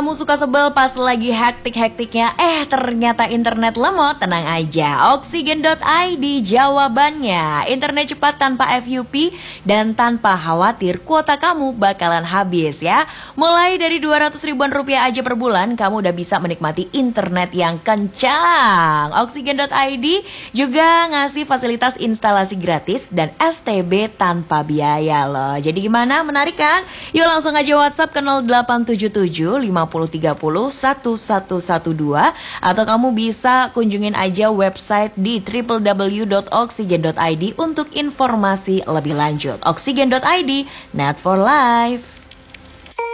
kamu suka sebel pas lagi hektik-hektiknya ternyata internet lemot? Tenang aja, Oksigen.id jawabannya. Internet cepat tanpa FUP dan tanpa khawatir kuota kamu bakalan habis ya. Mulai dari 200 ribuan rupiah aja per bulan, kamu udah bisa menikmati internet yang kencang. Oksigen.id juga ngasih fasilitas instalasi gratis dan STB tanpa biaya loh. Jadi gimana, menarik kan? Yuk langsung aja WhatsApp ke 0877 5030 1112 atau kamu bisa kunjungin aja website di www.oksigen.id untuk informasi lebih lanjut. Oksigen.id, net for life.